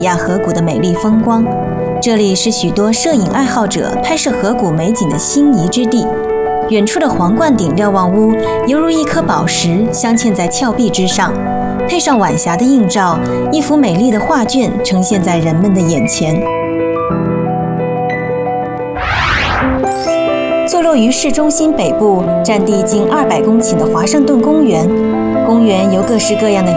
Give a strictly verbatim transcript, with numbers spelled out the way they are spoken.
亚河谷的美丽风光。这里是许多摄影爱好者拍摄河谷美景的心仪之地。远处的皇冠顶瞭望屋犹如一颗宝石镶嵌在峭壁之上，配上晚霞的映照，一幅美丽的画卷呈现在人们的眼前。坐落于市中心北部，占地近二百公顷的华盛顿公园，公园由各式各样的